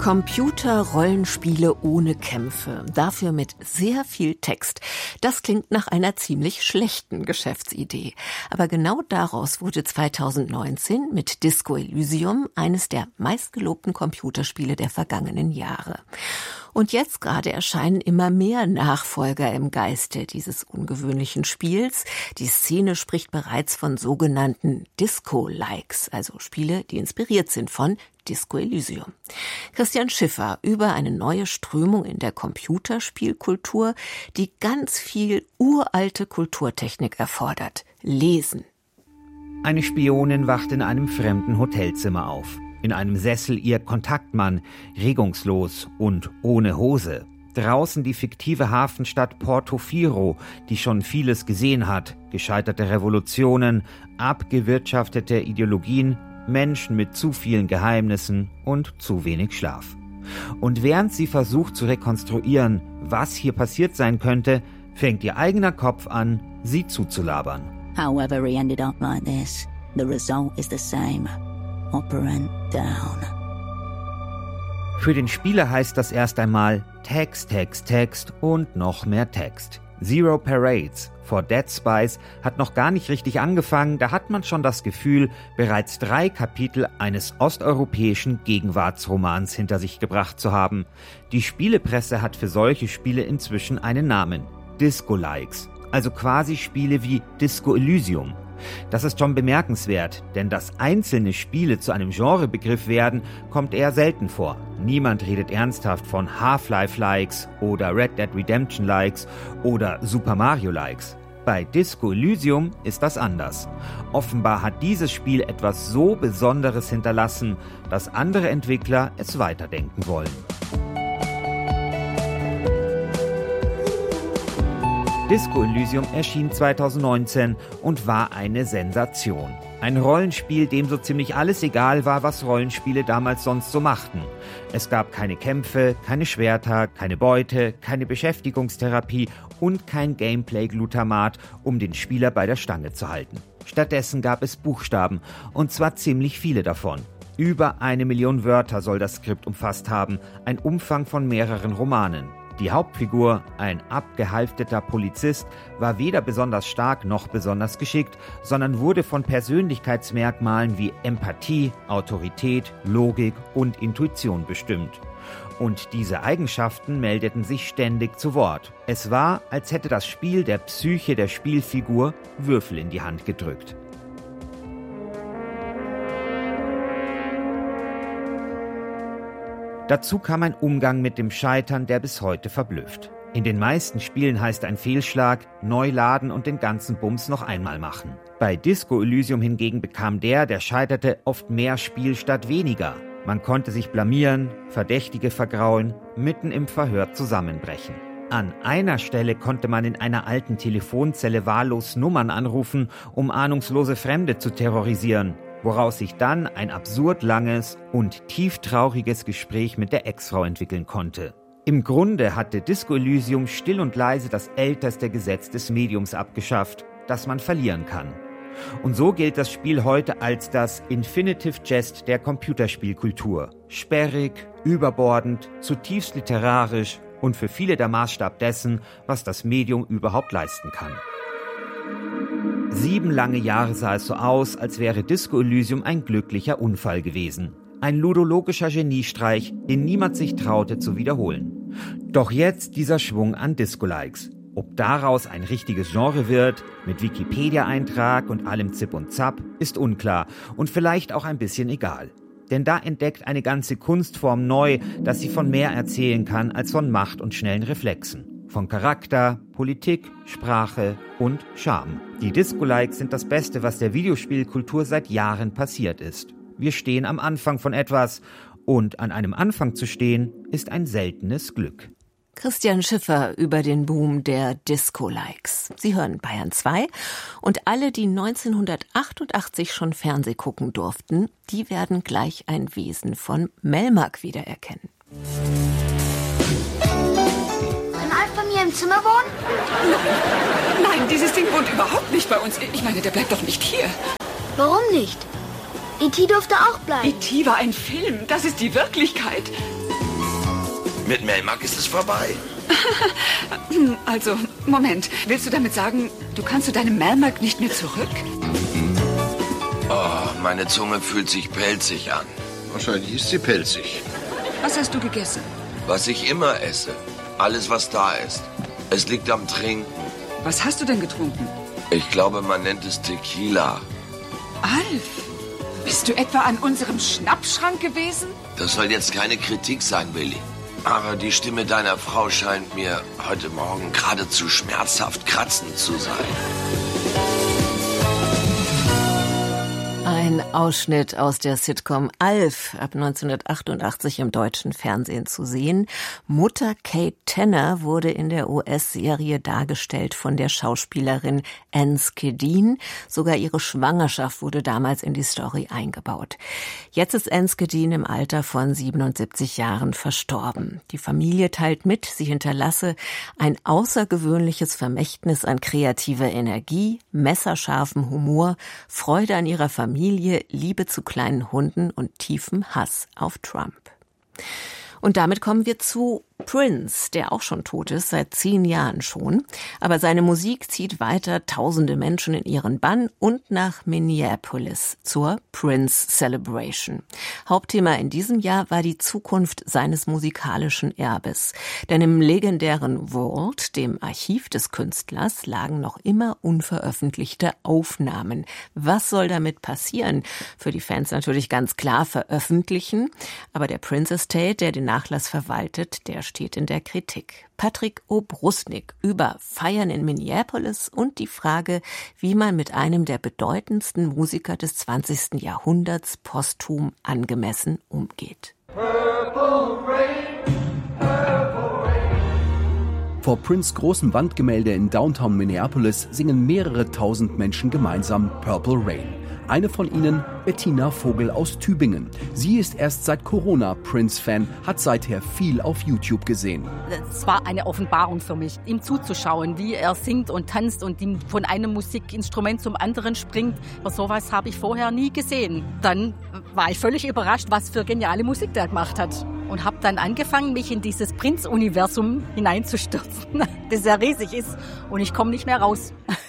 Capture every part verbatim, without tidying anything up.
Computer-Rollenspiele ohne Kämpfe, dafür mit sehr viel Text. Das klingt nach einer ziemlich schlechten Geschäftsidee. Aber genau daraus wurde zweitausendneunzehn mit Disco Elysium eines der meistgelobten Computerspiele der vergangenen Jahre. Und jetzt gerade erscheinen immer mehr Nachfolger im Geiste dieses ungewöhnlichen Spiels. Die Szene spricht bereits von sogenannten Disco-Likes, also Spiele, die inspiriert sind von Disco Elysium. Christian Schiffer über eine neue Strömung in der Computerspielkultur, die ganz viel uralte Kulturtechnik erfordert. Lesen. Eine Spionin wacht in einem fremden Hotelzimmer auf. In einem Sessel ihr Kontaktmann, regungslos und ohne Hose. Draußen die fiktive Hafenstadt Portofino, die schon vieles gesehen hat. Gescheiterte Revolutionen, abgewirtschaftete Ideologien, Menschen mit zu vielen Geheimnissen und zu wenig Schlaf. Und während sie versucht zu rekonstruieren, was hier passiert sein könnte, fängt ihr eigener Kopf an, sie zuzulabern. However he ended up like this, the result is the same. Operant down. Für den Spieler heißt das erst einmal Text, Text, Text und noch mehr Text. Zero Parades vor Dead Spice hat noch gar nicht richtig angefangen, da hat man schon das Gefühl, bereits drei Kapitel eines osteuropäischen Gegenwartsromans hinter sich gebracht zu haben. Die Spielepresse hat für solche Spiele inzwischen einen Namen: Disco-Likes, also quasi Spiele wie Disco Elysium. Das ist schon bemerkenswert, denn dass einzelne Spiele zu einem Genrebegriff werden, kommt eher selten vor. Niemand redet ernsthaft von Half-Life-Likes oder Red Dead Redemption-Likes oder Super Mario-Likes. Bei Disco Elysium ist das anders. Offenbar hat dieses Spiel etwas so Besonderes hinterlassen, dass andere Entwickler es weiterdenken wollen. Disco Elysium erschien zweitausendneunzehn und war eine Sensation. Ein Rollenspiel, dem so ziemlich alles egal war, was Rollenspiele damals sonst so machten. Es gab keine Kämpfe, keine Schwerter, keine Beute, keine Beschäftigungstherapie und kein Gameplay-Glutamat, um den Spieler bei der Stange zu halten. Stattdessen gab es Buchstaben, und zwar ziemlich viele davon. Über eine Million Wörter soll das Skript umfasst haben, ein Umfang von mehreren Romanen. Die Hauptfigur, ein abgehalfterter Polizist, war weder besonders stark noch besonders geschickt, sondern wurde von Persönlichkeitsmerkmalen wie Empathie, Autorität, Logik und Intuition bestimmt. Und diese Eigenschaften meldeten sich ständig zu Wort. Es war, als hätte das Spiel der Psyche der Spielfigur Würfel in die Hand gedrückt. Dazu kam ein Umgang mit dem Scheitern, der bis heute verblüfft. In den meisten Spielen heißt ein Fehlschlag, neu laden und den ganzen Bums noch einmal machen. Bei Disco Elysium hingegen bekam der, der scheiterte, oft mehr Spiel statt weniger. Man konnte sich blamieren, Verdächtige vergraulen, mitten im Verhör zusammenbrechen. An einer Stelle konnte man in einer alten Telefonzelle wahllos Nummern anrufen, um ahnungslose Fremde zu terrorisieren, woraus sich dann ein absurd langes und tieftrauriges Gespräch mit der Ex-Frau entwickeln konnte. Im Grunde hatte Disco Elysium still und leise das älteste Gesetz des Mediums abgeschafft, das man verlieren kann. Und so gilt das Spiel heute als das Infinitive Jest der Computerspielkultur. Sperrig, überbordend, zutiefst literarisch und für viele der Maßstab dessen, was das Medium überhaupt leisten kann. Sieben lange Jahre sah es so aus, als wäre Disco Elysium ein glücklicher Unfall gewesen. Ein ludologischer Geniestreich, den niemand sich traute zu wiederholen. Doch jetzt dieser Schwung an Disco-Likes. Ob daraus ein richtiges Genre wird, mit Wikipedia-Eintrag und allem Zip und Zap, ist unklar und vielleicht auch ein bisschen egal. Denn da entdeckt eine ganze Kunstform neu, dass sie von mehr erzählen kann als von Macht und schnellen Reflexen. Von Charakter, Politik, Sprache und Charme. Die Disco-Likes sind das Beste, was der Videospielkultur seit Jahren passiert ist. Wir stehen am Anfang von etwas und an einem Anfang zu stehen, ist ein seltenes Glück. Christian Schiffer über den Boom der Disco-Likes. Sie hören Bayern zwei und alle, die neunzehnhundertachtundachtzig schon Fernseh gucken durften, die werden gleich ein Wesen von Melmark wiedererkennen. Bei mir im Zimmer wohnen? Nein, nein, dieses Ding wohnt überhaupt nicht bei uns. Ich meine, der bleibt doch nicht hier. Warum nicht? E T durfte auch bleiben. E T war ein Film, das ist die Wirklichkeit. Mit Melmac ist es vorbei. Also, Moment. Willst du damit sagen, du kannst zu deinem Melmac nicht mehr zurück? Oh, meine Zunge fühlt sich pelzig an. Wahrscheinlich ist sie pelzig. Was hast du gegessen? Was ich immer esse. Alles, was da ist. Es liegt am Trinken. Was hast du denn getrunken? Ich glaube, man nennt es Tequila. Alf, bist du etwa an unserem Schnappschrank gewesen? Das soll jetzt keine Kritik sein, Willi. Aber die Stimme deiner Frau scheint mir heute Morgen geradezu schmerzhaft kratzend zu sein. Ein Ausschnitt aus der Sitcom Alf, ab neunzehnhundertachtundachtzig im deutschen Fernsehen zu sehen. Mutter Kate Tanner wurde in der U S-Serie dargestellt von der Schauspielerin Anne Skedin. Sogar ihre Schwangerschaft wurde damals in die Story eingebaut. Jetzt ist Anne Skedin im Alter von siebenundsiebzig Jahren verstorben. Die Familie teilt mit, sie hinterlasse ein außergewöhnliches Vermächtnis an kreativer Energie, messerscharfem Humor, Freude an ihrer Familie, Liebe zu kleinen Hunden und tiefem Hass auf Trump. Und damit kommen wir zu Prince, der auch schon tot ist, seit zehn Jahren schon. Aber seine Musik zieht weiter tausende Menschen in ihren Bann und nach Minneapolis zur Prince Celebration. Hauptthema in diesem Jahr war die Zukunft seines musikalischen Erbes. Denn im legendären Vault, dem Archiv des Künstlers, lagen noch immer unveröffentlichte Aufnahmen. Was soll damit passieren? Für die Fans natürlich ganz klar veröffentlichen. Aber der Prince Estate, der den Nachlass verwaltet, der steht in der Kritik. Patrick Obrusnik über Feiern in Minneapolis und die Frage, wie man mit einem der bedeutendsten Musiker des zwanzigsten Jahrhunderts posthum angemessen umgeht. Purple Rain, Purple Rain. Vor Prince' großem Wandgemälde in Downtown Minneapolis singen mehrere tausend Menschen gemeinsam Purple Rain. Eine von ihnen, Bettina Vogel aus Tübingen. Sie ist erst seit Corona Prince-Fan, hat seither viel auf YouTube gesehen. Es war eine Offenbarung für mich, ihm zuzuschauen, wie er singt und tanzt und von einem Musikinstrument zum anderen springt. Aber sowas habe ich vorher nie gesehen. Dann war ich völlig überrascht, was für geniale Musik der gemacht hat. Und habe dann angefangen, mich in dieses Prince-Universum hineinzustürzen, das sehr riesig ist. Und ich komme nicht mehr raus.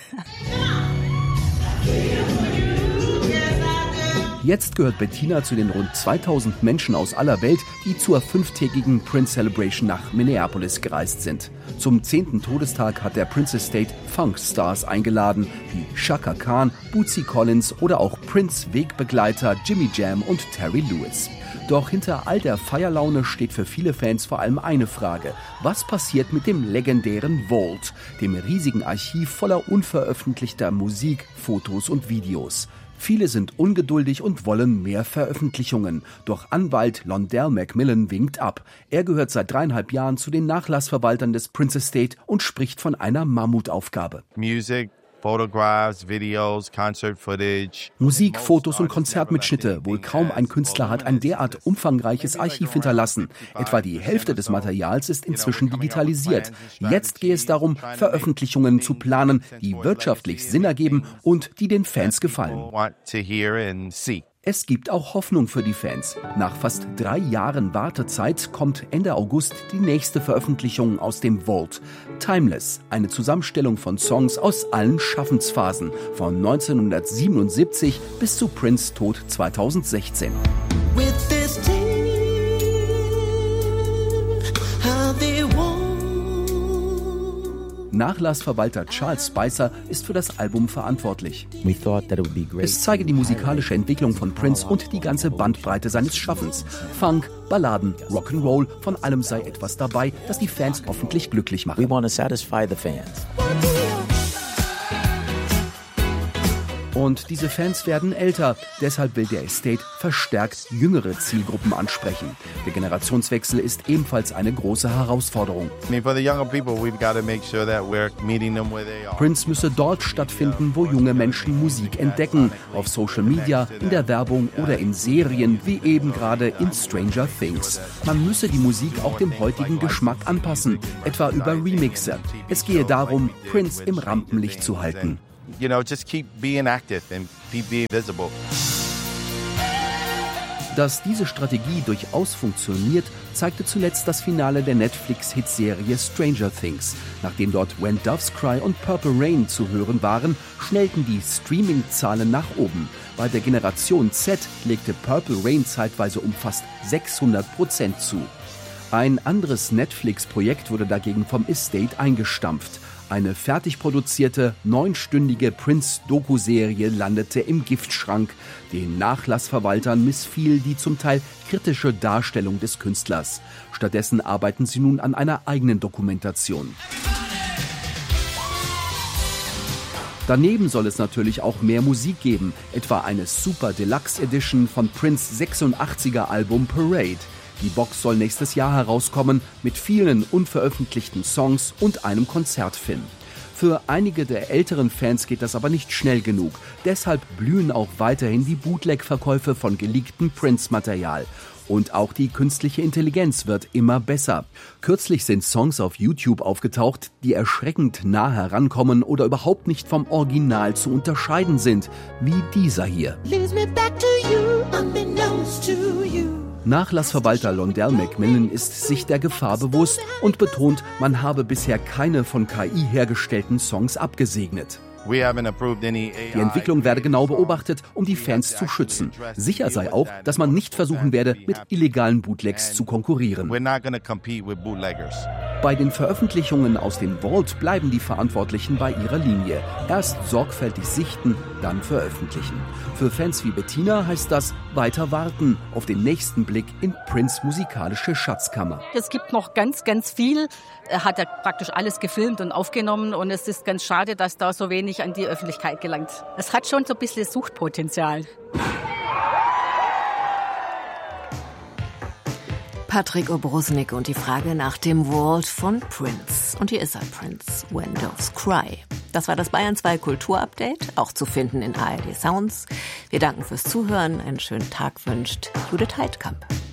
Jetzt gehört Bettina zu den rund zweitausend Menschen aus aller Welt, die zur fünftägigen Prince Celebration nach Minneapolis gereist sind. Zum zehnten Todestag hat der Prince Estate Funk-Stars eingeladen, wie Chaka Khan, Bootsy Collins oder auch Prince-Wegbegleiter Jimmy Jam und Terry Lewis. Doch hinter all der Feierlaune steht für viele Fans vor allem eine Frage. Was passiert mit dem legendären Vault, dem riesigen Archiv voller unveröffentlichter Musik, Fotos und Videos? Viele sind ungeduldig und wollen mehr Veröffentlichungen. Doch Anwalt Londell Macmillan winkt ab. Er gehört seit dreieinhalb Jahren zu den Nachlassverwaltern des Prince Estate und spricht von einer Mammutaufgabe. Music. Photographs, Videos, Concert Footage. Musik, Fotos und Konzertmitschnitte. Wohl kaum ein Künstler hat ein derart umfangreiches Archiv hinterlassen. Etwa die Hälfte des Materials ist inzwischen digitalisiert. Jetzt gehe es darum, Veröffentlichungen zu planen, die wirtschaftlich Sinn ergeben und die den Fans gefallen. Es gibt auch Hoffnung für die Fans. Nach fast drei Jahren Wartezeit kommt Ende August die nächste Veröffentlichung aus dem Vault. Timeless, eine Zusammenstellung von Songs aus allen Schaffensphasen, von neunzehnhundertsiebenundsiebzig bis zu Prince' Tod zweitausendsechzehn. Nachlassverwalter Charles Spicer ist für das Album verantwortlich. Es zeige die musikalische Entwicklung von Prince und die ganze Bandbreite seines Schaffens. Funk, Balladen, Rock'n'Roll, von allem sei etwas dabei, das die Fans hoffentlich glücklich macht. We want to satisfy the fans. Und diese Fans werden älter. Deshalb will der Estate verstärkt jüngere Zielgruppen ansprechen. Der Generationswechsel ist ebenfalls eine große Herausforderung. Prince müsse dort stattfinden, wo junge Menschen Musik entdecken. Auf Social Media, in der Werbung oder in Serien, wie eben gerade in Stranger Things. Man müsse die Musik auch dem heutigen Geschmack anpassen, etwa über Remixe. Es gehe darum, Prince im Rampenlicht zu halten. You know, just keep being active and be visible. Dass diese Strategie durchaus funktioniert, zeigte zuletzt das Finale der Netflix-Hitserie Stranger Things. Nachdem dort When Doves Cry und Purple Rain zu hören waren, schnellten die Streaming-Zahlen nach oben. Bei der Generation Z legte Purple Rain zeitweise um fast sechshundert Prozent zu. Ein anderes Netflix-Projekt wurde dagegen vom Estate eingestampft. Eine fertig produzierte, neunstündige Prince-Doku-Serie landete im Giftschrank. Den Nachlassverwaltern missfiel die zum Teil kritische Darstellung des Künstlers. Stattdessen arbeiten sie nun an einer eigenen Dokumentation. Daneben soll es natürlich auch mehr Musik geben, etwa eine Super Deluxe Edition von Prince' sechsundachtziger Album Parade. Die Box soll nächstes Jahr herauskommen mit vielen unveröffentlichten Songs und einem Konzertfilm. Für einige der älteren Fans geht das aber nicht schnell genug. Deshalb blühen auch weiterhin die Bootleg-Verkäufe von geleaktem Prince-Material. Und auch die künstliche Intelligenz wird immer besser. Kürzlich sind Songs auf YouTube aufgetaucht, die erschreckend nah herankommen oder überhaupt nicht vom Original zu unterscheiden sind, wie dieser hier. Nachlassverwalter Londell Macmillan ist sich der Gefahr bewusst und betont, man habe bisher keine von K I hergestellten Songs abgesegnet. Die Entwicklung werde genau beobachtet, um die Fans zu schützen. Sicher sei auch, dass man nicht versuchen werde, mit illegalen Bootlegs zu konkurrieren. Bei den Veröffentlichungen aus dem Vault bleiben die Verantwortlichen bei ihrer Linie. Erst sorgfältig sichten, dann veröffentlichen. Für Fans wie Bettina heißt das weiter warten auf den nächsten Blick in Prince' musikalische Schatzkammer. Es gibt noch ganz, ganz viel. Er hat ja praktisch alles gefilmt und aufgenommen und es ist ganz schade, dass da so wenig an die Öffentlichkeit gelangt. Es hat schon so ein bisschen Suchtpotenzial. Patrick Obrusnik und die Frage nach dem Vault von Prince. Und hier ist er, Prince, When Doves Cry. Das war das Bayern zwei Kulturupdate, auch zu finden in A R D Sounds. Wir danken fürs Zuhören. Einen schönen Tag wünscht Judith Heidkamp.